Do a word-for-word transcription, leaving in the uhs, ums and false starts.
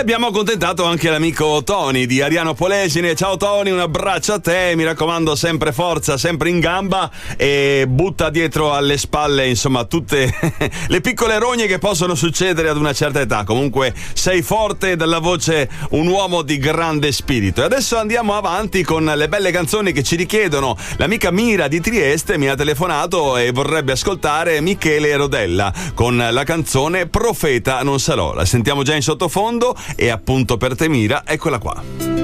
Abbiamo accontentato anche l'amico Tony di Ariano Polesine. Ciao Tony, un abbraccio a te, mi raccomando, sempre forza, sempre in gamba e butta dietro alle spalle insomma tutte le piccole rogne che possono succedere ad una certa età. Comunque sei forte, dalla voce un uomo di grande spirito. E adesso andiamo avanti con le belle canzoni che ci richiedono. L'amica Mira di Trieste mi ha telefonato e vorrebbe ascoltare Michele Rodella con la canzone Profeta non sarò. La sentiamo già in sottofondo. E appunto per te Mira, eccola qua.